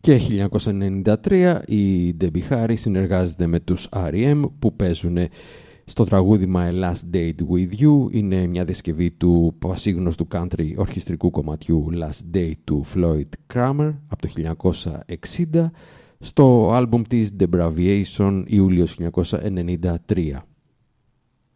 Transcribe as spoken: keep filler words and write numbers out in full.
Και χίλια εννιακόσια ενενήντα τρία η Debbie Harry συνεργάζεται με τους αρ ι εμ που παίζουν στο τραγούδι My Last Date With You. Είναι μια διασκευή του πασίγνωστου country ορχιστρικού κομματιού Last Date του Floyd Cramer από το χίλια εννιακόσια εξήντα στο άλμπουμ της Debraviation Ιούλιος χίλια εννιακόσια ενενήντα τρία.